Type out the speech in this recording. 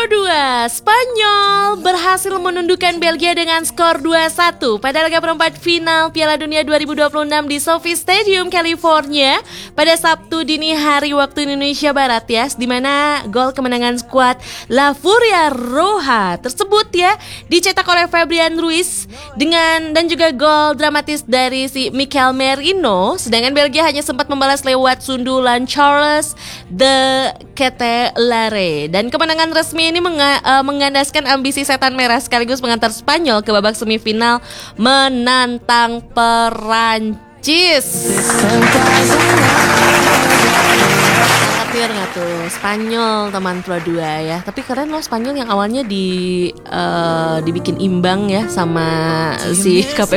2, Spanyol berhasil menundukkan Belgia dengan skor 2-1 pada laga perempat final Piala Dunia 2026 di SoFi Stadium, California pada Sabtu dini hari waktu Indonesia Barat ya, di mana gol kemenangan skuad La Furia Roja tersebut ya dicetak oleh Fabian Ruiz dan juga gol dramatis dari si Mikel Merino, sedangkan Belgia hanya sempat membalas lewat sundulan Charles de Ketelaere. Dan kemenangan resmi ini mengandaskan ambisi setan merah sekaligus mengantar Spanyol ke babak semifinal menantang Perancis. Clear nggak tuh Spanyol teman Pro 2 ya. Tapi keren loh Spanyol yang awalnya dibikin imbang ya sama si KP